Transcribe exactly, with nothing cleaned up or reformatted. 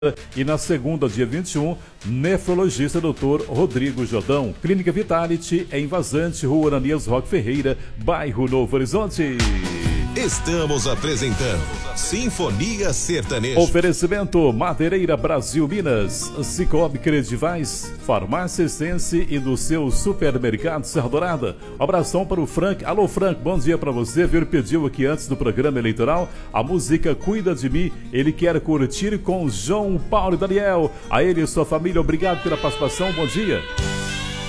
E na segunda, dia vinte e um, nefrologista doutor Rodrigo Jordão. Clínica Vitality em Vazante, Rua Ananias Roque Ferreira, bairro Novo Horizonte. Estamos apresentando Sinfonia Sertaneja. Oferecimento Madeireira Brasil Minas, Cicobi Credivais, Farmácia Essence e do seu supermercado Serra Dourada. Abração para o Frank. Alô Frank, bom dia para você. Ele pediu aqui antes do programa eleitoral a música Cuida de Mim. Ele quer curtir com João Paulo e Daniel. A ele e sua família, obrigado pela participação, bom dia.